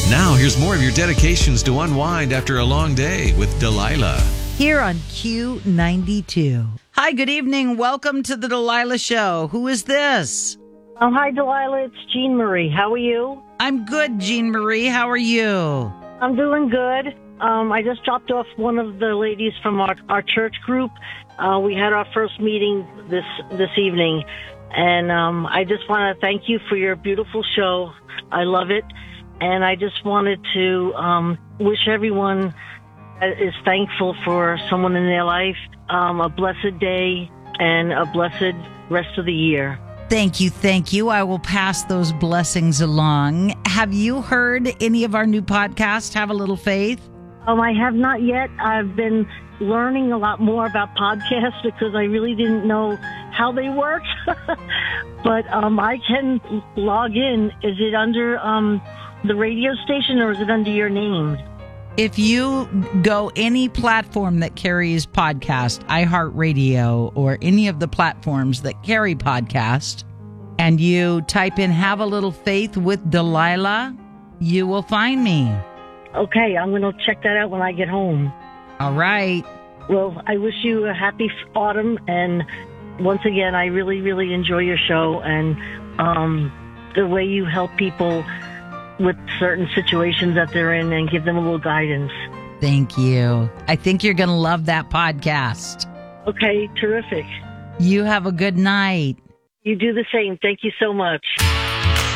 Now, here's more of your dedications to unwind after a long day with Delilah. Here on Q92. Hi, good evening. Welcome to the Delilah Show. Who is this? Hi, Delilah. It's Jean Marie. How are you? I'm good, Jean Marie. How are you? I'm doing good. I just dropped off one of the ladies from our church group. We had our first meeting this evening, and I just want to thank you for your beautiful show. I love it, and I just wanted to wish everyone that is thankful for someone in their life a blessed day and a blessed rest of the year. Thank you. I will pass those blessings along. Have you heard any of our new podcasts, Have a Little Faith? I have not yet. I've been learning a lot more about podcasts because I really didn't know how they work. But I can log in. Is it under the radio station or is it under your name? If you go any platform that carries podcast, iHeartRadio, or any of the platforms that carry podcast, and you type in Have a Little Faith with Delilah, you will find me. Okay, I'm going to check that out when I get home. All right. Well, I wish you a happy autumn, and once again, I really, really enjoy your show and the way you help people with certain situations that they're in and give them a little guidance. Thank you. I think you're going to love that podcast. Okay, terrific. You have a good night. You do the same. Thank you so much.